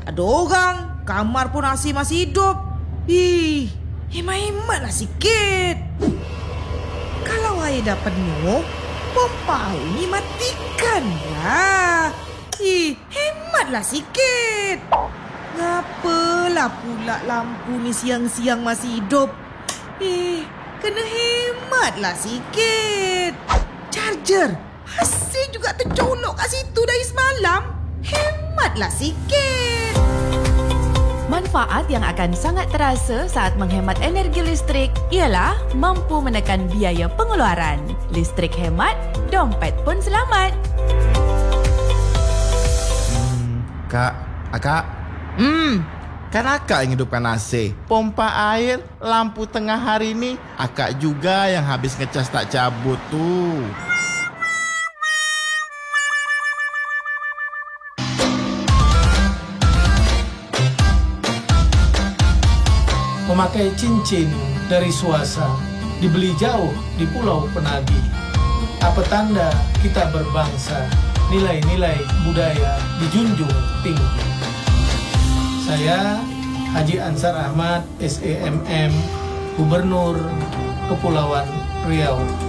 Tak ada orang, kamar pun masih hidup. Ih, hemat-hematlah sikit. Kalau air dah penuh, pompa air ni matikanlah. Ih, hematlah sikit. Ngapalah pula lampu ni siang-siang masih hidup? Kena hematlah sikit. Charger masih juga tercolok kat situ dari semalam. Hematlah sikit. Manfaat yang akan sangat terasa saat menghemat energi listrik ialah mampu menekan biaya pengeluaran. Listrik hemat, dompet pun selamat. Akak. Kan akak yang hidupkan AC, pompa air, lampu tengah hari ni. Akak juga yang habis ngecas tak cabut tu. Memakai cincin dari Suasa, dibeli jauh di Pulau Penagi. Apa tanda kita berbangsa, nilai-nilai budaya dijunjung tinggi. Saya Haji Ansar Ahmad, SEMM, Gubernur Kepulauan Riau.